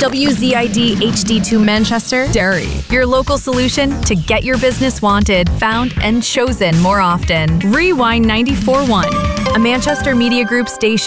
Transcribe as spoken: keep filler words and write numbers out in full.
W Z I D H D two Manchester, Derry. Your local solution to get your business wanted, found, and chosen more often. Rewind ninety-four point one, a Manchester Media Group station.